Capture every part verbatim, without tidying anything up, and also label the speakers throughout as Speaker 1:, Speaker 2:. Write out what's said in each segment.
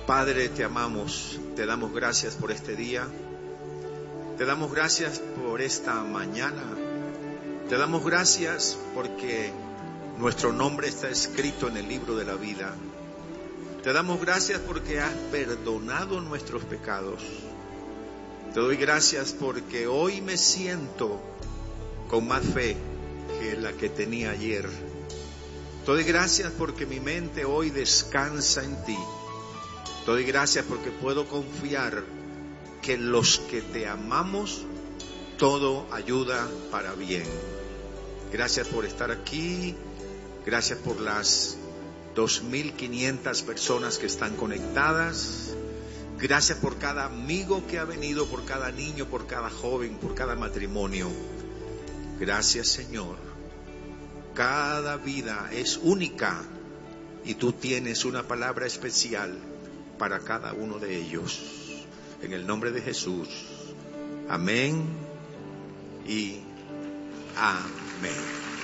Speaker 1: Padre, te amamos, te damos gracias por este día, te damos gracias por esta mañana, te damos gracias porque nuestro nombre está escrito en el libro de la vida. Te damos gracias porque has perdonado nuestros pecados. Te doy gracias porque hoy me siento con más fe que la que tenía ayer. Te doy gracias porque mi mente hoy descansa en ti. Te doy gracias porque puedo confiar que los que te amamos, todo ayuda para bien. Gracias por estar aquí. Gracias por las dos mil quinientas personas que están conectadas. Gracias por cada amigo que ha venido, por cada niño, por cada joven, por cada matrimonio. Gracias, Señor. Cada vida es única y tú tienes una palabra especial para cada uno de ellos. En el nombre de Jesús. Amén y amén.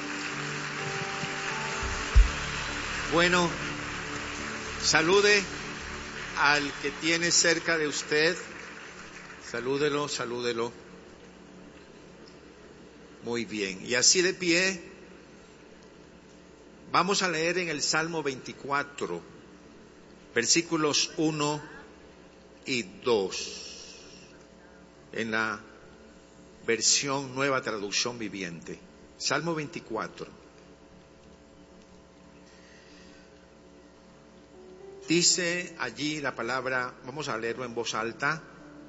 Speaker 1: Bueno, salude al que tiene cerca de usted. Salúdelo, salúdelo. Muy bien. Y así de pie, vamos a leer en el Salmo veinticuatro, versículos uno y dos, en la versión Nueva Traducción Viviente. Salmo veinticuatro. Dice allí la palabra, vamos a leerlo en voz alta,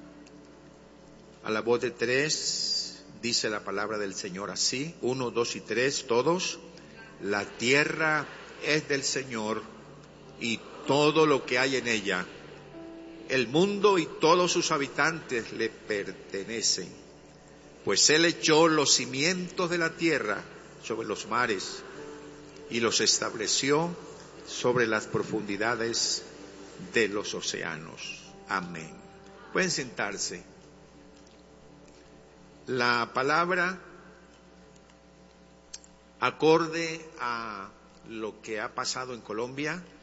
Speaker 1: a la voz de tres, dice la palabra del Señor así, uno, dos y tres, todos. La tierra es del Señor y todo lo que hay en ella. El mundo y todos sus habitantes le pertenecen, pues Él echó los cimientos de la tierra sobre los mares y los estableció sobre las profundidades de los océanos. Amén. Pueden sentarse. La palabra, acorde a lo que ha pasado en Colombia,